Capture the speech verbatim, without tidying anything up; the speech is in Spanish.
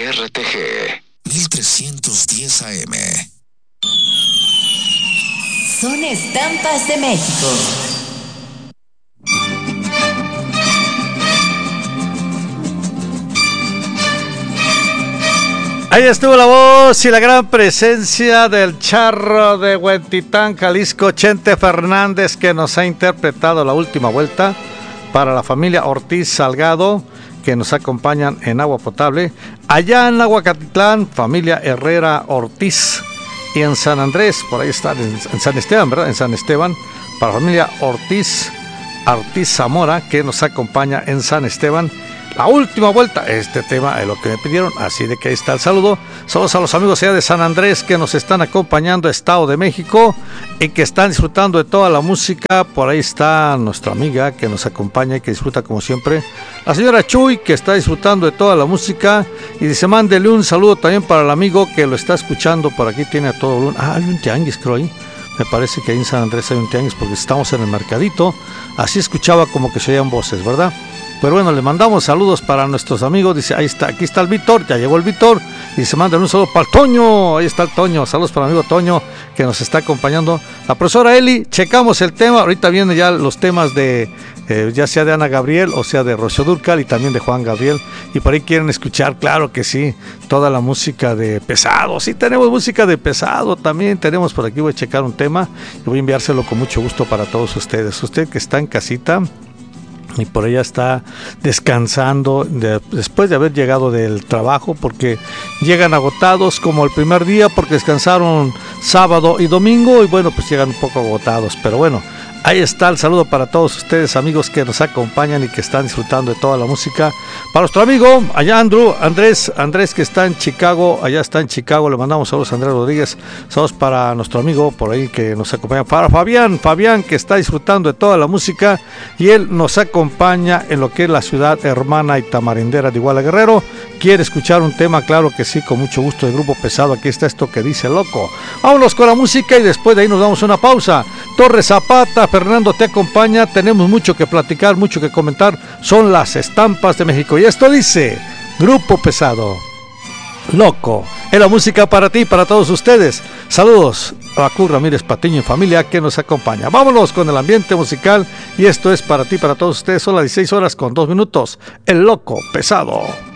R T G mil trescientos diez A M. Son estampas de México. Ahí estuvo la voz y la gran presencia del charro de Huentitán, Jalisco, Chente Fernández, que nos ha interpretado la última vuelta para la familia Ortiz Salgado, que nos acompañan en agua potable. Allá en Aguacatitlán, familia Herrera Ortiz. Y en San Andrés, por ahí está, en, en San Esteban, ¿verdad? En San Esteban, para la familia Ortiz, Ortiz Zamora, que nos acompaña en San Esteban. La última vuelta, este tema es lo que me pidieron, así de que ahí está el saludo. Saludos a los amigos allá de San Andrés que nos están acompañando, Estado de México, y que están disfrutando de toda la música. Por ahí está nuestra amiga que nos acompaña y que disfruta como siempre, la señora Chuy, que está disfrutando de toda la música. Y dice, mándele un saludo también para el amigo que lo está escuchando. Por aquí tiene a todo volumen. Ah, hay un tianguis, creo ahí. Me parece que ahí en San Andrés hay un tianguis porque estamos en el mercadito. Así escuchaba como que se oían voces, ¿verdad? Pero bueno, le mandamos saludos para nuestros amigos. Dice, ahí está, aquí está el Víctor, ya llegó el Víctor. Y se mandan un saludo para el Toño. Ahí está el Toño. Saludos para el amigo Toño que nos está acompañando. La profesora Eli, checamos el tema. Ahorita vienen ya los temas de, eh, ya sea de Ana Gabriel o sea de Rocío Dúrcal y también de Juan Gabriel. Y por ahí quieren escuchar, claro que sí, toda la música de Pesado. Sí, tenemos música de Pesado también. Tenemos por aquí, voy a checar un tema y voy a enviárselo con mucho gusto para todos ustedes. Usted que está en casita y por ella está descansando de, después de haber llegado del trabajo, porque llegan agotados como el primer día porque descansaron sábado y domingo y bueno, pues llegan un poco agotados, pero bueno, ahí está el saludo para todos ustedes amigos que nos acompañan y que están disfrutando de toda la música. Para nuestro amigo allá Andrew, Andrés, Andrés que está en Chicago, allá está en Chicago, le mandamos saludos a Andrés Rodríguez, saludos para nuestro amigo por ahí que nos acompaña, para Fabián, Fabián que está disfrutando de toda la música y él nos acompaña en lo que es la ciudad hermana y tamarindera de Iguala Guerrero. Quiere escuchar un tema, claro que sí, con mucho gusto, de Grupo Pesado. Aquí está esto que dice Loco. Vámonos con la música y después de ahí nos damos una pausa. Torres Zapata, Fernando te acompaña, tenemos mucho que platicar, mucho que comentar, son las estampas de México y esto dice Grupo Pesado, Loco, es la música para ti y para todos ustedes. Saludos a Acu Ramírez Patiño y familia que nos acompaña. Vámonos con el ambiente musical y esto es para ti, para todos ustedes, son las dieciséis horas con dos minutos, el Loco Pesado.